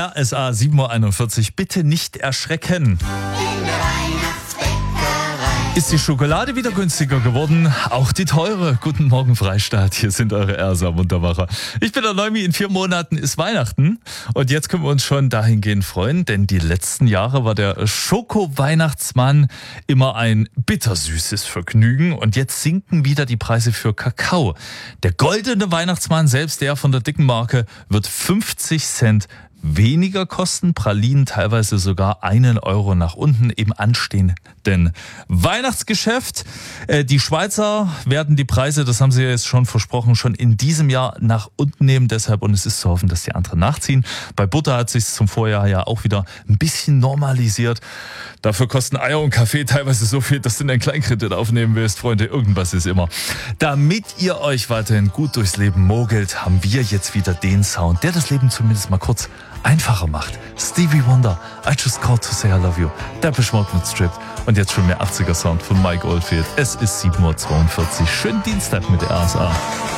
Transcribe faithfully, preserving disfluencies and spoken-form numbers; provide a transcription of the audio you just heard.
R S A sieben Uhr einundvierzig. Bitte nicht erschrecken. In der Weihnachtsbäckerei. Ist die Schokolade wieder günstiger geworden? Auch die teure. Guten Morgen, Freistaat. Hier sind eure R S A-Wundermacher. Ich bin der Neumi. In vier Monaten ist Weihnachten. Und jetzt können wir uns schon dahingehend freuen, denn die letzten Jahre war der Schoko-Weihnachtsmann immer ein bittersüßes Vergnügen. Und jetzt sinken wieder die Preise für Kakao. Der goldene Weihnachtsmann, selbst der von der dicken Marke, wird fünfzig Cent weniger kosten, Pralinen teilweise sogar einen Euro nach unten im anstehenden Weihnachtsgeschäft. Äh, die Schweizer werden die Preise, das haben sie ja jetzt schon versprochen, schon in diesem Jahr nach unten nehmen. Deshalb, und es ist zu hoffen, dass die anderen nachziehen. Bei Butter hat sich zum Vorjahr ja auch wieder ein bisschen normalisiert. Dafür kosten Eier und Kaffee teilweise so viel, dass du einen Kleinkredit aufnehmen willst. Freunde, irgendwas ist immer. Damit ihr euch weiterhin gut durchs Leben mogelt, haben wir jetzt wieder den Sound, der das Leben zumindest mal kurz einfacher macht. Stevie Wonder, I Just Called to Say I Love You. Depeche Mode mit Stripped. Und jetzt schon mehr achtziger Sound von Mike Oldfield. Es ist sieben Uhr zweiundvierzig. Schönen Dienstag mit der R S A.